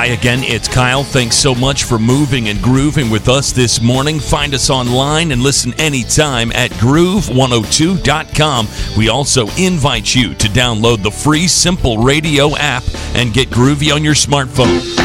again, it's Kyle. Thanks so much for moving and grooving with us this morning. Find us online and listen anytime at groove102.com. We also invite you to download the free Simple Radio app and get groovy on your smartphone.